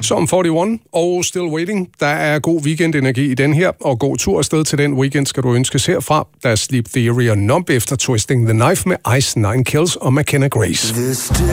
Som 41 og Still Waiting. Der er god weekendenergi i den her, og god tur afsted til den weekend skal du ønskes herfra. Der er Sleep Theory og Numb efter Twisting the Knife med Ice, Nine Kills og McKenna Grace.